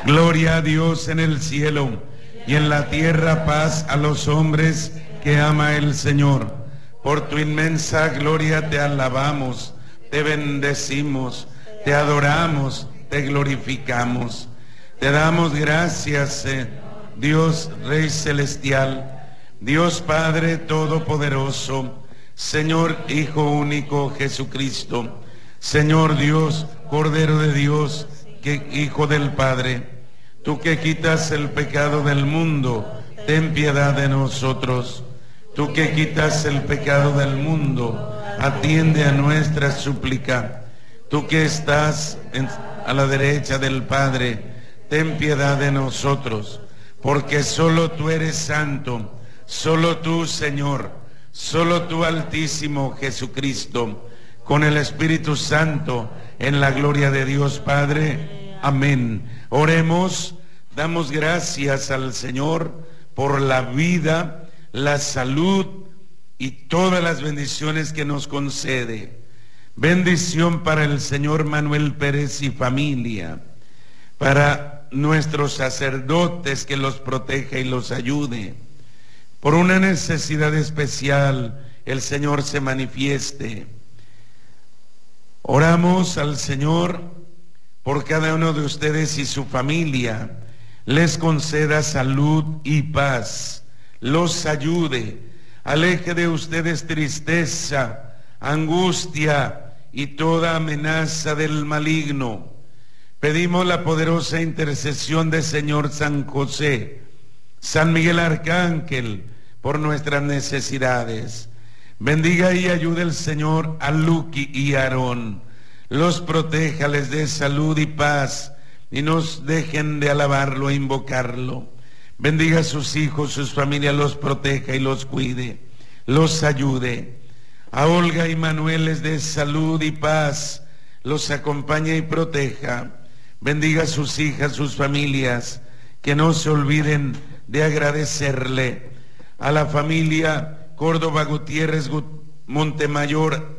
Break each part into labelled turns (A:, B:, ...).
A: Gloria a Dios en el cielo y en la tierra paz a los hombres que ama el Señor. Por tu inmensa gloria te alabamos, te bendecimos, te adoramos, te glorificamos. Te damos gracias, Dios Rey Celestial, Dios Padre Todopoderoso, Señor Hijo Único Jesucristo, Señor Dios, Cordero de Dios, Hijo del Padre. Tú que quitas el pecado del mundo, ten piedad de nosotros. Tú que quitas el pecado del mundo, atiende a nuestra súplica. Tú que estás a la derecha del Padre, ten piedad de nosotros. Porque solo tú eres santo, solo tú, Señor, solo tú, Altísimo Jesucristo, con el Espíritu Santo, en la gloria de Dios Padre. Amén. Oremos, damos gracias al Señor por la vida, la salud y todas las bendiciones que nos concede. Bendición para el señor Manuel Pérez y familia, para nuestros sacerdotes, que los proteja y los ayude. Por una necesidad especial, el Señor se manifieste. Oramos al Señor por cada uno de ustedes y su familia, les conceda salud y paz, los ayude, aleje de ustedes tristeza, angustia y toda amenaza del maligno. Pedimos la poderosa intercesión del Señor San José, San Miguel Arcángel, por nuestras necesidades. Bendiga y ayude el Señor a Luqui y Aarón, los proteja, les dé salud y paz, y nos dejen de alabarlo e invocarlo. Bendiga a sus hijos, sus familias, los proteja y los cuide, los ayude. A Olga y Manuel les dé salud y paz, los acompañe y proteja. Bendiga a sus hijas, sus familias, que no se olviden de agradecerle. A la familia Córdoba Gutiérrez Montemayor,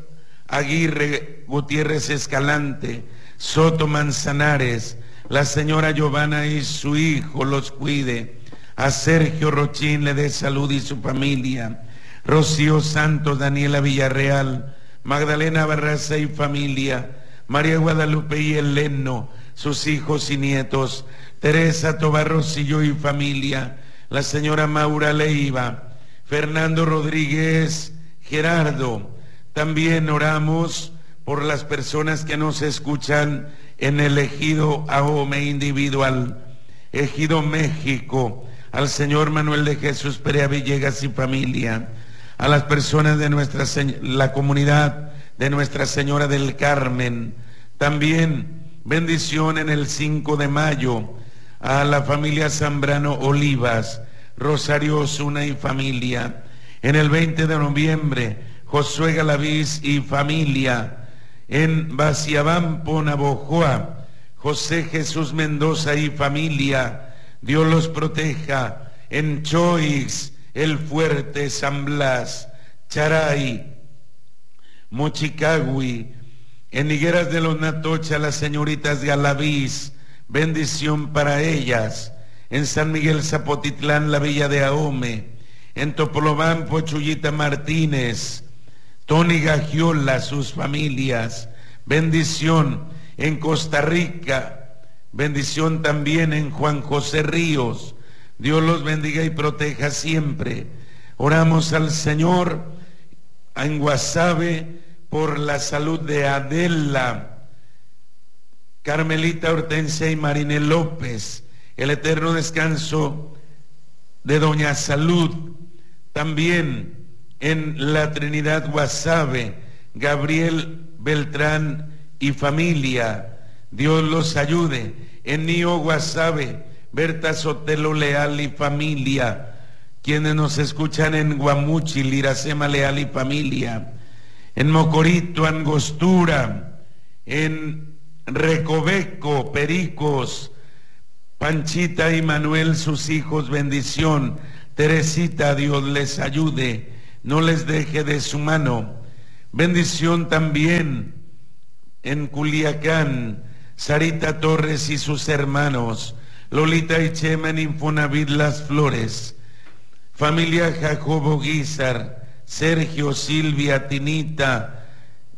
A: Aguirre Gutiérrez Escalante, Soto Manzanares, la señora Giovanna y su hijo los cuide. A Sergio Rochín le dé salud y su familia. Rocío Santos, Daniela Villarreal, Magdalena Barraza y familia, María Guadalupe y Eleno, sus hijos y nietos, Teresa Tobar Rosillo y familia, la señora Maura Leiva, Fernando Rodríguez, Gerardo. También oramos por las personas que nos escuchan en el Ejido Ahome individual, Ejido México, al señor Manuel de Jesús Perea Villegas y familia, a las personas de la comunidad de Nuestra Señora del Carmen. También bendición en el 5 de mayo a la familia Zambrano Olivas, Rosario Osuna y familia. En el 20 de noviembre, Josué Galaviz y familia. En Baciabampo, Navojoa, José Jesús Mendoza y familia. Dios los proteja. En Choix, El Fuerte, San Blas, Charay, Mochicagui. En Higueras de los Natocha, las señoritas de Galaviz, bendición para ellas. En San Miguel Zapotitlán, la villa de Ahome. En Topolobampo, Chuyita Martínez, Tony Gagiola, sus familias, bendición. En Costa Rica, bendición también en Juan José Ríos. Dios los bendiga y proteja siempre. Oramos al Señor en Guasave por la salud de Adela, Carmelita Hortensia y Marine López, el eterno descanso de Doña Salud. También en la Trinidad Guasave, Gabriel Beltrán y familia, Dios los ayude. En Nío Guasave, Berta Sotelo Leal y familia. Quienes nos escuchan en Guamuchil, Iracema Leal y familia. En Mocorito, Angostura. En Recoveco, Pericos, Panchita y Manuel, sus hijos, bendición. Teresita, Dios les ayude, no les deje de su mano. Bendición también en Culiacán, Sarita Torres y sus hermanos, Lolita y Chema en Infonavit Las Flores, familia Jacobo Guizar, Sergio, Silvia, Tinita,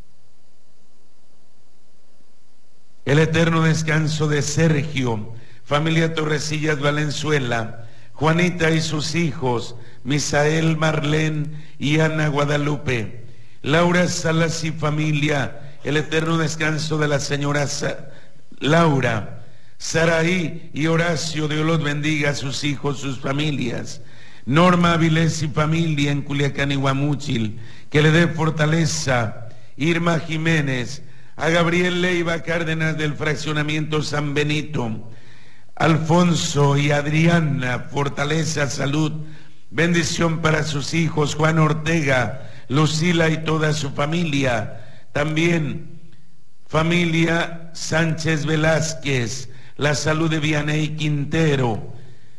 A: el eterno descanso de Sergio, familia Torrecillas Valenzuela, Juanita y sus hijos, Misael, Marlene y Ana Guadalupe, Laura Salas y familia, el eterno descanso de la señora Laura, Saraí y Horacio, Dios los bendiga, a sus hijos, sus familias, Norma Avilés y familia en Culiacán y Guamúchil, que le dé fortaleza, Irma Jiménez, a Gabriel Leiva Cárdenas del fraccionamiento San Benito, Alfonso y Adriana, fortaleza, salud, bendición para sus hijos, Juan Ortega, Lucila y toda su familia, también familia Sánchez Velázquez, la salud de Vianey Quintero,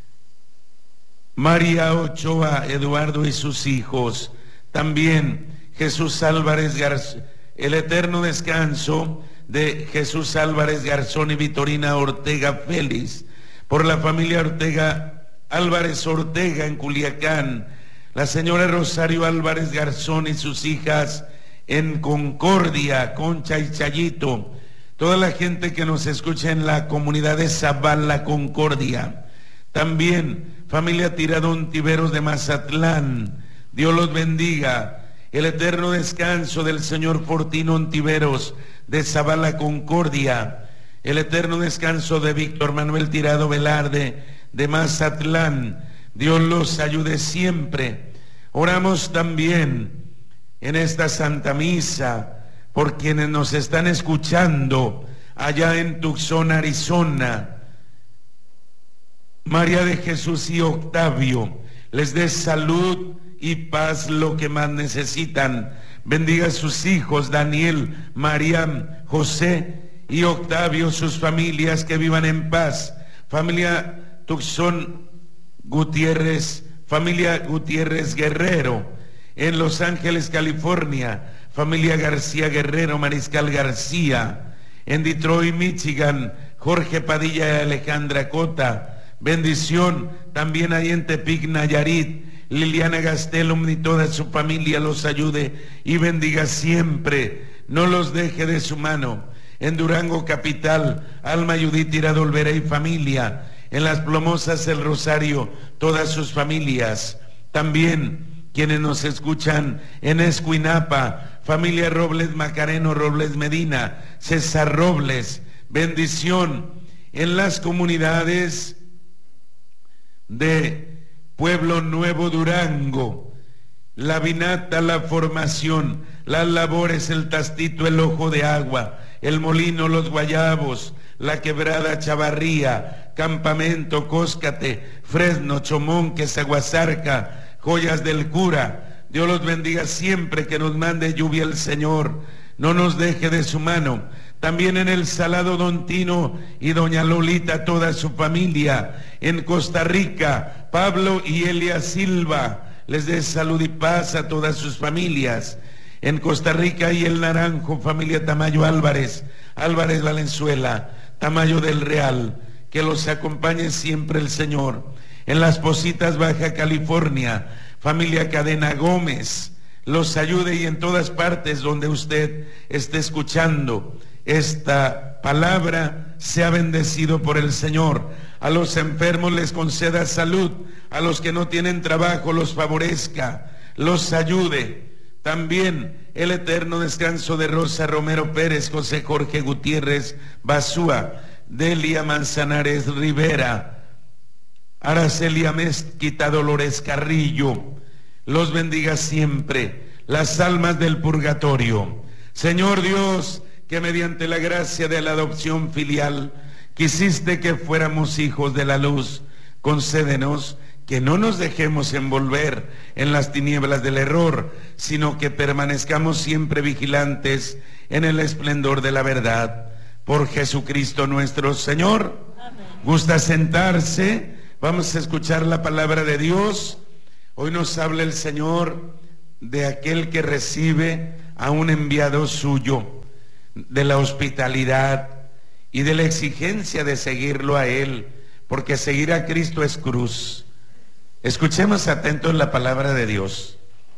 A: María Ochoa, Eduardo y sus hijos, también Jesús Álvarez Garzón, el eterno descanso de Jesús Álvarez Garzón y Vitorina Ortega Félix, por la familia Ortega, Álvarez Ortega en Culiacán, la señora Rosario Álvarez Garzón y sus hijas en Concordia, Concha y Chayito, toda la gente que nos escucha en la comunidad de Zavala, Concordia, también familia Tiradón Tiveros de Mazatlán, Dios los bendiga, el eterno descanso del señor Fortino Ontiveros de Zavala, Concordia, el eterno descanso de Víctor Manuel Tirado Velarde de Mazatlán, Dios los ayude siempre. Oramos también en esta Santa Misa por quienes nos están escuchando allá en Tucson, Arizona, María de Jesús y Octavio, les dé salud y paz, lo que más necesitan. Bendiga a sus hijos, Daniel, Mariam, José y Octavio, sus familias, que vivan en paz. Familia Tucson Gutiérrez, familia Gutiérrez Guerrero, en Los Ángeles, California, familia García Guerrero, Mariscal García, en Detroit, Michigan, Jorge Padilla y Alejandra Cota, bendición también ahí en Tepic, Nayarit, Liliana Gastelum y toda su familia los ayude y bendiga siempre, no los deje de su mano. En Durango capital, Alma Judith Tirado Olvera y familia, en Las Plomosas El Rosario, todas sus familias, también quienes nos escuchan en Escuinapa, familia Robles Macareno, Robles Medina, César Robles, bendición en las comunidades de Pueblo Nuevo Durango, La Vinata, La Formación, Las Labores, El Tastito, El Ojo de Agua, El Molino, Los Guayabos, La Quebrada, Chavarría, Campamento, Cóscate, Fresno, Chomón, Quesaguasarca, Joyas del Cura. Dios los bendiga siempre, que nos mande lluvia el Señor, no nos deje de su mano. También en el Salado Don Tino y doña Lolita, toda su familia. En Costa Rica, Pablo y Elia Silva, les dé salud y paz a todas sus familias. En Costa Rica y El Naranjo, familia Tamayo Álvarez, Álvarez Valenzuela, Tamayo del Real, que los acompañe siempre el Señor. En Las Positas, Baja California, familia Cadena Gómez, los ayude, y en todas partes donde usted esté escuchando esta palabra, sea bendecido por el Señor. A los enfermos les conceda salud, a los que no tienen trabajo los favorezca, los ayude. También el eterno descanso de Rosa Romero Pérez, José Jorge Gutiérrez Basúa, Delia Manzanares Rivera, Aracelia Mezquita Dolores Carrillo, los bendiga siempre. Las almas del purgatorio, Señor Dios, que mediante la gracia de la adopción filial quisiste que fuéramos hijos de la luz, concédenos que no nos dejemos envolver en las tinieblas del error, sino que permanezcamos siempre vigilantes en el esplendor de la verdad. Por Jesucristo nuestro Señor. Amén. ¿Gusta sentarse? Vamos a escuchar la palabra de Dios. Hoy nos habla el Señor de aquel que recibe a un enviado suyo, de la hospitalidad y de la exigencia de seguirlo a Él porque seguir a Cristo es cruz. Escuchemos atentos la palabra de Dios.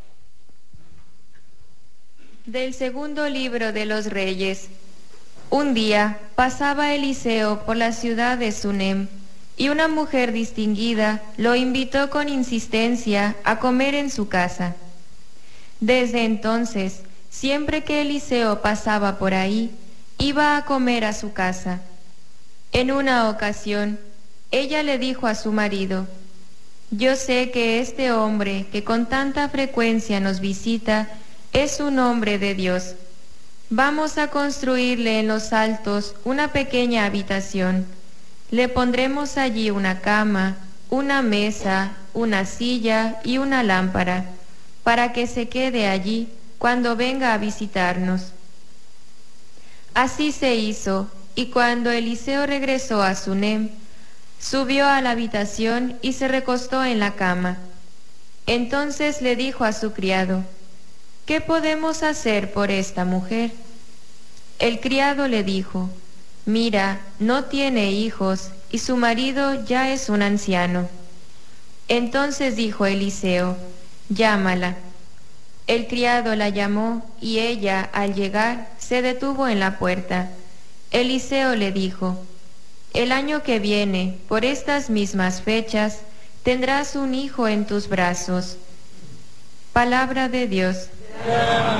B: Del segundo libro de los Reyes. Un día pasaba Eliseo por la ciudad de Sunem, y una mujer distinguida lo invitó con insistencia a comer en su casa. Desde entonces, siempre que Eliseo pasaba por ahí, iba a comer a su casa. En una ocasión, ella le dijo a su marido: «Yo sé que este hombre que con tanta frecuencia nos visita es un hombre de Dios. Vamos a construirle en los altos una pequeña habitación. Le pondremos allí una cama, una mesa, una silla y una lámpara, para que se quede allí cuando venga a visitarnos». Así se hizo, y cuando Eliseo regresó a Sunem, subió a la habitación y se recostó en la cama. Entonces le dijo a su criado: «¿Qué podemos hacer por esta mujer?». El criado le dijo: «Mira, no tiene hijos y su marido ya es un anciano». Entonces dijo Eliseo: «Llámala». El criado la llamó y ella, al llegar, se detuvo en la puerta. Eliseo le dijo: «El año que viene, por estas mismas fechas, tendrás un hijo en tus brazos». Palabra de Dios.